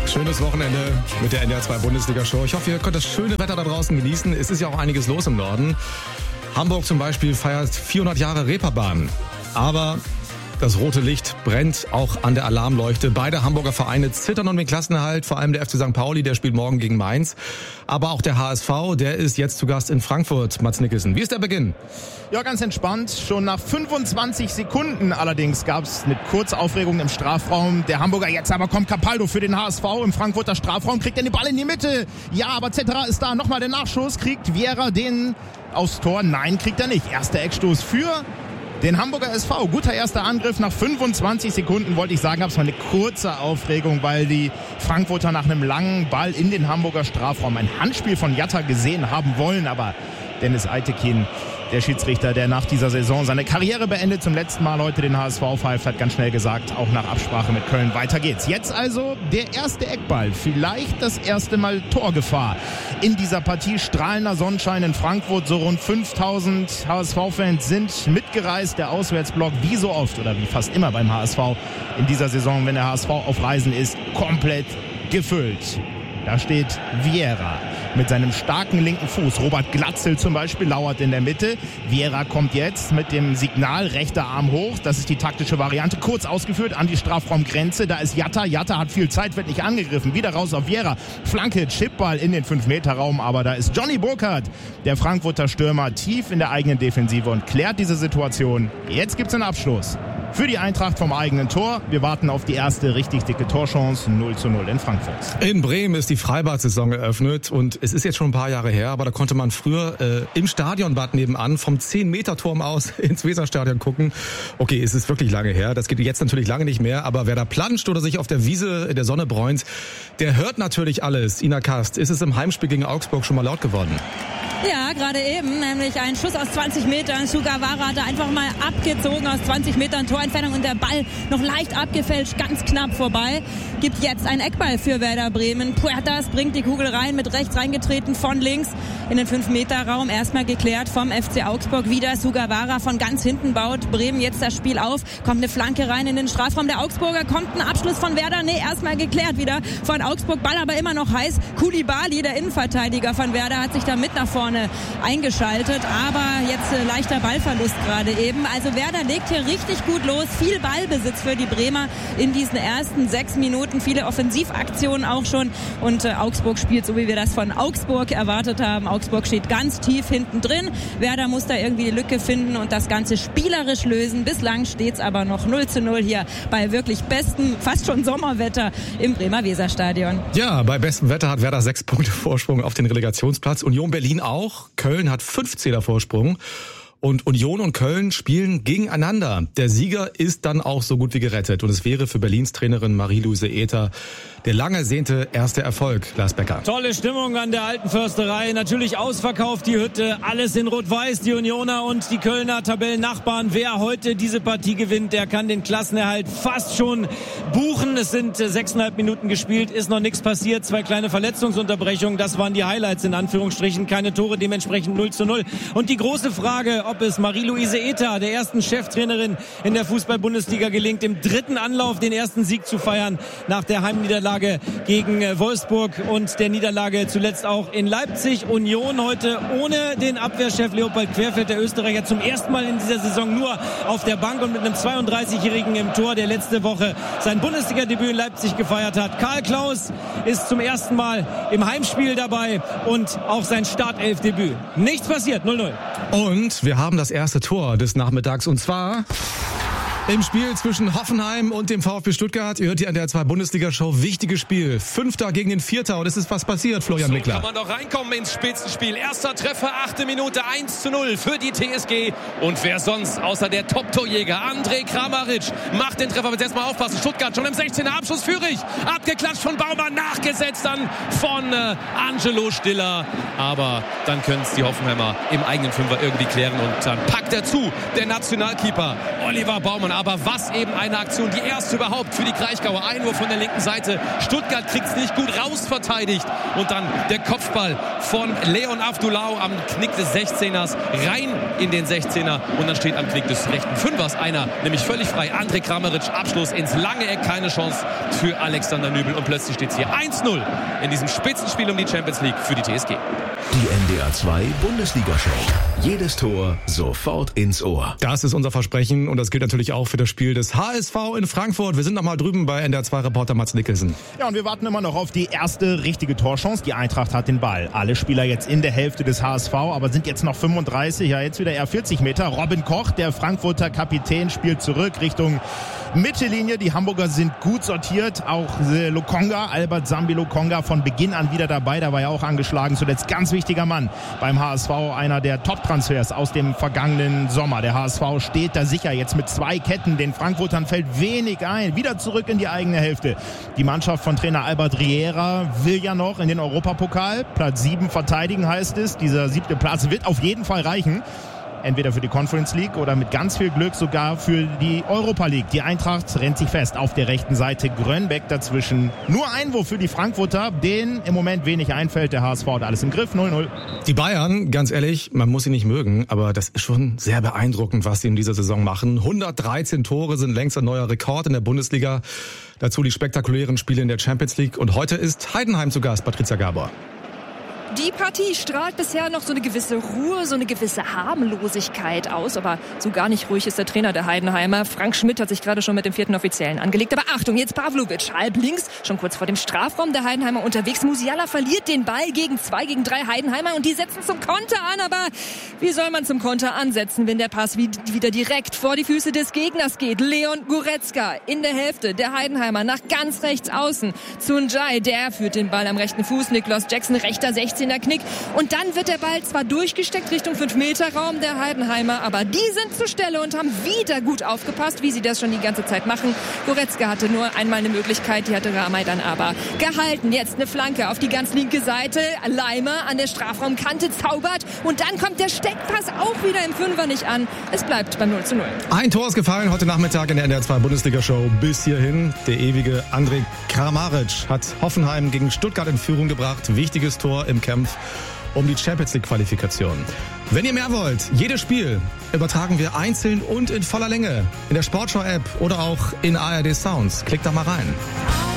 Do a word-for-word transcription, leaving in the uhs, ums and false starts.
Schönes Wochenende mit der N D R zwei Bundesliga-Show. Ich hoffe, ihr könnt das schöne Wetter da draußen genießen. Es ist ja auch einiges los im Norden. Hamburg zum Beispiel feiert vierhundert Jahre Reeperbahn. Aber das rote Licht brennt auch an der Alarmleuchte. Beide Hamburger Vereine zittern um den Klassenerhalt, vor allem der F C Sankt Pauli, der spielt morgen gegen Mainz. Aber auch der H S V, der ist jetzt zu Gast in Frankfurt. Mats Nicholson, wie ist der Beginn? Ja, ganz entspannt. Schon nach fünfundzwanzig Sekunden allerdings gab es eine kurze Aufregung im Strafraum. Der Hamburger, jetzt aber kommt Capaldo für den H S V im Frankfurter Strafraum, kriegt er den Ball in die Mitte. Ja, aber Cetera ist da. Nochmal der Nachschuss. Kriegt Vieira den aufs Tor? Nein, kriegt er nicht. Erster Eckstoß für den Hamburger S V. Guter erster Angriff nach fünfundzwanzig Sekunden, wollte ich sagen. Gab es mal eine kurze Aufregung, weil die Frankfurter nach einem langen Ball in den Hamburger Strafraum ein Handspiel von Jatta gesehen haben wollen. Aber Dennis Eitekin, der Schiedsrichter, der nach dieser Saison seine Karriere beendet, zum letzten Mal heute den H S V pfeift, hat ganz schnell gesagt, auch nach Absprache mit Köln, weiter geht's. Jetzt also der erste Eckball, vielleicht das erste Mal Torgefahr in dieser Partie. Strahlender Sonnenschein in Frankfurt, so rund fünftausend H S V-Fans sind mitgereist. Der Auswärtsblock, wie so oft oder wie fast immer beim H S V in dieser Saison, wenn der H S V auf Reisen ist, komplett gefüllt. Da steht Vieira mit seinem starken linken Fuß. Robert Glatzel zum Beispiel lauert in der Mitte. Vieira kommt jetzt mit dem Signal rechter Arm hoch. Das ist die taktische Variante. Kurz ausgeführt an die Strafraumgrenze. Da ist Jatta. Jatta hat viel Zeit, wird nicht angegriffen. Wieder raus auf Vieira. Flanke, Chipball in den fünf Meter Raum. Aber da ist Johnny Burkhardt, der Frankfurter Stürmer, tief in der eigenen Defensive und klärt diese Situation. Jetzt gibt's einen Abschluss für die Eintracht vom eigenen Tor. Wir warten auf die erste richtig dicke Torchance. null zu null in Frankfurt. In Bremen ist die Freibad-Saison eröffnet und es ist jetzt schon ein paar Jahre her, aber da konnte man früher äh, im Stadionbad nebenan vom zehn Meter Turm aus ins Weserstadion gucken. Okay, es ist wirklich lange her. Das geht jetzt natürlich lange nicht mehr, aber wer da planscht oder sich auf der Wiese in der Sonne bräunt, der hört natürlich alles. Ina Kast, ist es im Heimspiel gegen Augsburg schon mal laut geworden? Ja, gerade eben, nämlich ein Schuss aus zwanzig Metern. Sugawara hat da einfach mal abgezogen aus zwanzig Metern Torentfernung und der Ball noch leicht abgefälscht, ganz knapp vorbei. Gibt jetzt einen Eckball für Werder Bremen. Puertas bringt die Kugel rein, mit rechts reingetreten, von links in den fünf Meter Raum. Erstmal geklärt vom F C Augsburg wieder. Sugawara von ganz hinten baut Bremen jetzt das Spiel auf. Kommt eine Flanke rein in den Strafraum der Augsburger. Kommt ein Abschluss von Werder. Nee, erstmal geklärt wieder von Augsburg. Ball aber immer noch heiß. Koulibaly, der Innenverteidiger von Werder, hat sich da mit nach vorne eingeschaltet, aber jetzt äh, leichter Ballverlust gerade eben. Also Werder legt hier richtig gut los, viel Ballbesitz für die Bremer in diesen ersten sechs Minuten, viele Offensivaktionen auch schon und äh, Augsburg spielt so, wie wir das von Augsburg erwartet haben. Augsburg steht ganz tief hinten drin, Werder muss da irgendwie die Lücke finden und das Ganze spielerisch lösen. Bislang steht es aber noch null zu null hier bei wirklich bestem, fast schon Sommerwetter im Bremer Weserstadion. Ja, bei bestem Wetter hat Werder sechs Punkte Vorsprung auf den Relegationsplatz, Union Berlin auch. Köln hat fünf Zähler Vorsprung. Und Union und Köln spielen gegeneinander. Der Sieger ist dann auch so gut wie gerettet. Und es wäre für Berlins Trainerin Marie-Louise Ether der lang ersehnte erste Erfolg. Lars Becker. Tolle Stimmung an der alten Försterei. Natürlich ausverkauft die Hütte. Alles in Rot-Weiß. Die Unioner und die Kölner Tabellennachbarn. Wer heute diese Partie gewinnt, der kann den Klassenerhalt fast schon buchen. Es sind sechseinhalb Minuten gespielt. Ist noch nichts passiert. Zwei kleine Verletzungsunterbrechungen. Das waren die Highlights in Anführungsstrichen. Keine Tore, dementsprechend null zu null. Und die große Frage, ob es Marie-Louise Ether, der ersten Cheftrainerin in der Fußball-Bundesliga, gelingt, im dritten Anlauf den ersten Sieg zu feiern nach der Heimniederlage gegen Wolfsburg und der Niederlage zuletzt auch in Leipzig. Union heute ohne den Abwehrchef Leopold Querfeld, der Österreicher, zum ersten Mal in dieser Saison nur auf der Bank und mit einem zweiunddreißigjährigen im Tor, der letzte Woche sein Bundesliga-Debüt in Leipzig gefeiert hat. Karl Klaus ist zum ersten Mal im Heimspiel dabei und auch sein Startelfdebüt. Nichts passiert, null null. Und wir haben das erste Tor des Nachmittags und zwar im Spiel zwischen Hoffenheim und dem VfB Stuttgart. Ihr hört die N D R zwei Bundesliga-Show. Wichtiges Spiel. Fünfter gegen den Vierter. Und es ist was passiert, Florian so Mickler. Kann man doch reinkommen ins Spitzenspiel. Erster Treffer, achte Minute, eins zu null für die T S G. Und wer sonst außer der Top-Torjäger Andrej Kramaric macht den Treffer. Jetzt erstmal aufpassen. Stuttgart schon im sechzehner Abschluss Führig. Abgeklatscht von Baumann, nachgesetzt dann von äh, Angelo Stiller. Aber dann können es die Hoffenheimer im eigenen Fünfer irgendwie klären. Und dann packt er zu, der Nationalkeeper Oliver Baumann. aber was eben eine Aktion, die erste überhaupt für die Kraichgauer. Einwurf von der linken Seite. Stuttgart kriegt es nicht gut rausverteidigt. Und dann der Kopfball von Leon Avdulau am Knick des sechzehners rein in den sechzehner. Und dann steht am Knick des rechten Fünfers einer, nämlich völlig frei. Andrej Kramaric, Abschluss ins lange Eck. Keine Chance für Alexander Nübel. Und plötzlich steht es hier eins null in diesem Spitzenspiel um die Champions League für die T S G. Die N D R zwei Bundesliga-Show. Jedes Tor sofort ins Ohr. Das ist unser Versprechen und das gilt natürlich auch für das Spiel des H S V in Frankfurt. Wir sind noch mal drüben bei N D R zwei Reporter Mats Nicholson. Ja, und wir warten immer noch auf die erste richtige Torchance. Die Eintracht hat den Ball. Alle Spieler jetzt in der Hälfte des H S V, aber sind jetzt noch fünfunddreißig, ja jetzt wieder eher vierzig Meter. Robin Koch, der Frankfurter Kapitän, spielt zurück Richtung Mittellinie. Die Hamburger sind gut sortiert. Auch Lokonga, Albert Sambi Lokonga von Beginn an wieder dabei. Da war ja auch angeschlagen. Zuletzt ganz wichtiger Mann beim H S V. Einer der Top-Transfers aus dem vergangenen Sommer. Der H S V steht da sicher jetzt mit zwei Ketten. Den Frankfurtern fällt wenig ein. Wieder zurück in die eigene Hälfte. Die Mannschaft von Trainer Albert Riera will ja noch in den Europapokal Platz sieben verteidigen, heißt es. Dieser siebte Platz wird auf jeden Fall reichen. Entweder für die Conference League oder mit ganz viel Glück sogar für die Europa League. Die Eintracht rennt sich fest auf der rechten Seite. Grönbeck dazwischen. Nur Einwurf für die Frankfurter, denen im Moment wenig einfällt. Der H S V hat alles im Griff. null null. Die Bayern, ganz ehrlich, man muss sie nicht mögen, aber das ist schon sehr beeindruckend, was sie in dieser Saison machen. hundertdreizehn Tore sind längst ein neuer Rekord in der Bundesliga. Dazu die spektakulären Spiele in der Champions League. Und heute ist Heidenheim zu Gast, Patricia Gabor. Die Partie strahlt bisher noch so eine gewisse Ruhe, so eine gewisse Harmlosigkeit aus. Aber so gar nicht ruhig ist der Trainer der Heidenheimer. Frank Schmidt hat sich gerade schon mit dem vierten Offiziellen angelegt. Aber Achtung, jetzt Pavlovic, halb links, schon kurz vor dem Strafraum der Heidenheimer unterwegs. Musiala verliert den Ball gegen zwei, gegen drei Heidenheimer und die setzen zum Konter an. Aber wie soll man zum Konter ansetzen, wenn der Pass wieder direkt vor die Füße des Gegners geht? Leon Goretzka in der Hälfte der Heidenheimer nach ganz rechts außen. Sunjay, der führt den Ball am rechten Fuß. Niklas Jackson, rechter sechzehner Knick. Und dann wird der Ball zwar durchgesteckt Richtung fünf Meter Raum der Heidenheimer, aber die sind zur Stelle und haben wieder gut aufgepasst, wie sie das schon die ganze Zeit machen. Goretzka hatte nur einmal eine Möglichkeit, die hatte Ramay dann aber gehalten. Jetzt eine Flanke auf die ganz linke Seite. Leimer an der Strafraumkante zaubert und dann kommt der Steckpass auch wieder im Fünfer nicht an. Es bleibt beim null zu null. Ein Tor ist gefallen heute Nachmittag in der N D R zwei Bundesliga-Show. Bis hierhin der ewige Andrej Kramaric hat Hoffenheim gegen Stuttgart in Führung gebracht. Wichtiges Tor im Kampf um die Champions League Qualifikation. Wenn ihr mehr wollt, jedes Spiel übertragen wir einzeln und in voller Länge in der Sportschau App oder auch in A R D Sounds. Klickt da mal rein.